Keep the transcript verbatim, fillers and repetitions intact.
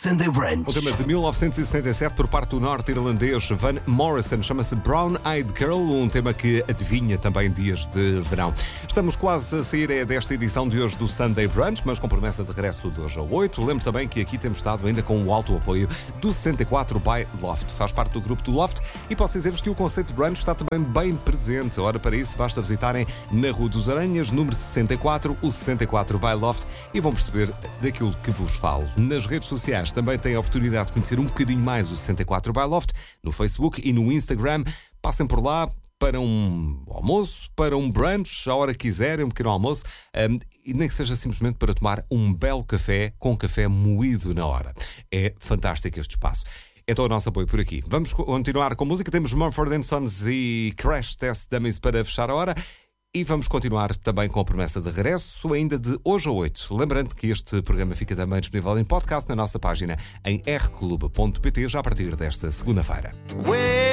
Sunday Brunch. O tema de mil novecentos e sessenta e sete por parte do norte-irlandês Van Morrison chama-se Brown Eyed Girl, um tema que adivinha também dias de verão. Estamos quase a sair desta edição de hoje do Sunday Brunch, mas com promessa de regresso de hoje a oito. Lembro também que aqui temos estado ainda com o alto apoio do sessenta e quatro by Loft. Faz parte do grupo do Loft e posso dizer-vos que o conceito de brunch está também bem presente. Ora, para isso basta visitarem na Rua dos Aranhas, número sessenta e quatro, o sessenta e quatro by Loft, e vão perceber daquilo que vos falo. Nas redes sociais também têm a oportunidade de conhecer um bocadinho mais o sessenta e quatro by Loft, no Facebook e no Instagram. Passem por lá para um almoço, para um brunch, a hora que quiserem, um pequeno almoço, um, e nem que seja simplesmente para tomar um belo café com café moído na hora. É fantástico este espaço. É todo o nosso apoio por aqui. Vamos continuar com música. Temos Mumford and Sons e Crash Test Dummies para fechar a hora. E vamos continuar também com a promessa de regresso, ainda de hoje a oito. Lembrando que este programa fica também disponível em podcast na nossa página em r clube ponto p t já a partir desta segunda-feira.